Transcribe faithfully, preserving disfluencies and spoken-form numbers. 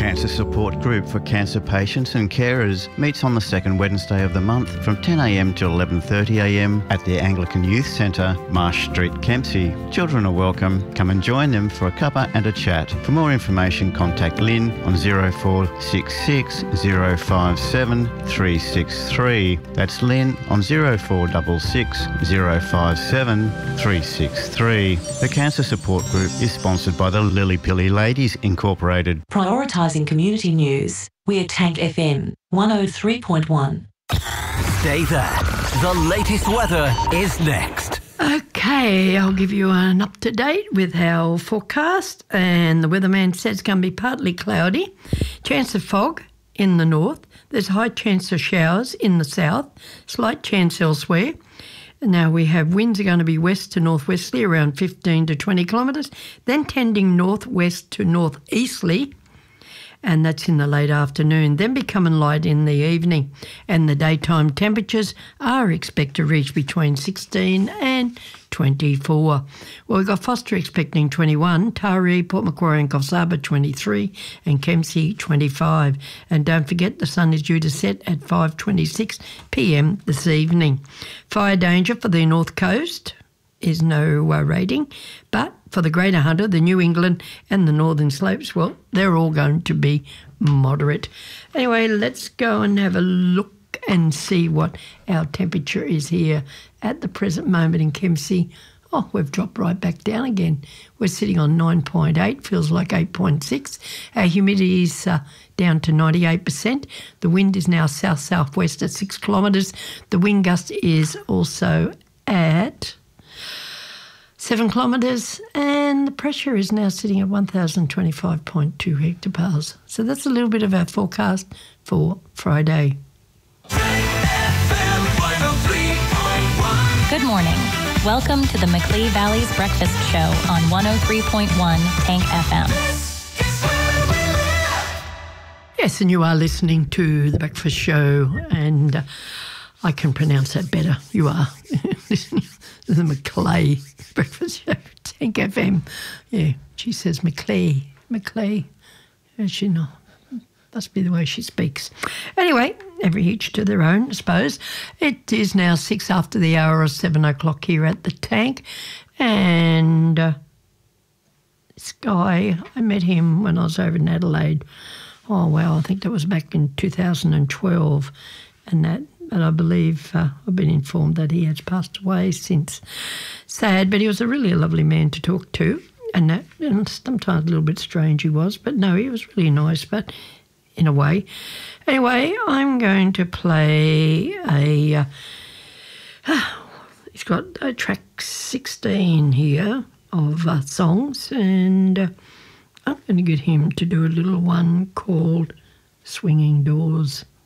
Cancer Support Group for Cancer Patients and Carers meets on the second Wednesday of the month from ten a m to eleven thirty a m at the Anglican Youth Centre, Marsh Street, Kempsey. Children are welcome. Come and join them for a cuppa and a chat. For more information, contact Lynn on zero four six six zero five seven three six three. That's Lynn on zero four six six zero five seven three six three. The Cancer Support Group is sponsored by the Lily Pilly Ladies Incorporated. Prioritising community news. We're Tank F M one oh three point one. Stay there. The latest weather is next. Okay, I'll give you an up-to-date with our forecast, and the weatherman says it's going to be partly cloudy, chance of fog in the north, there's a high chance of showers in the south, slight chance elsewhere. Now we have winds are going to be west to northwesterly around fifteen to twenty kilometres, then tending northwest to northeasterly, and that's in the late afternoon, then becoming light in the evening. And the daytime temperatures are expected to reach between sixteen and twenty-four. Well, we've got Foster expecting twenty-one, Taree, Port Macquarie and Coffs Harbour twenty-three, and Kempsey twenty-five. And don't forget, the sun is due to set at five twenty-six p m this evening. Fire danger for the north coast is no uh, rating, but for the Greater Hunter, the New England and the Northern Slopes, well, they're all going to be moderate. Anyway, let's go and have a look and see what our temperature is here at the present moment in Kempsey. Oh, we've dropped right back down again. We're sitting on nine point eight, feels like eight point six. Our humidity is uh, down to ninety-eight percent. The wind is now south-southwest at six kilometres. The wind gust is also at seven kilometres, and the pressure is now sitting at one thousand twenty-five point two hectopascals. So that's a little bit of our forecast for Friday. Good morning. Welcome to the Macleay Valley's Breakfast Show on one oh three point one Tank F M. Yes, and you are listening to the Breakfast Show, and uh, I can pronounce that better. You are listening to the Macleay Breakfast Show, Tank F M. Yeah, she says Macleay, Macleay. As she know, must be the way she speaks. Anyway, every each to their own, I suppose. It is now six after the hour or seven o'clock here at the Tank, and uh, this guy, I met him when I was over in Adelaide. Oh, wow, I think that was back in two thousand twelve, and that, and I believe uh, I've been informed that he has passed away since. Sad, but he was a really lovely man to talk to, and, that, and sometimes a little bit strange he was, but no, he was really nice, but in a way. Anyway, I'm going to play a... Uh, uh, he's got a track sixteen here of uh, songs, and uh, I'm going to get him to do a little one called Swinging Doors.